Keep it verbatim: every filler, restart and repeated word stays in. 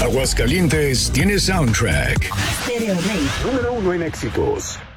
Aguascalientes tiene soundtrack. Stereo Rey. Número uno en éxitos.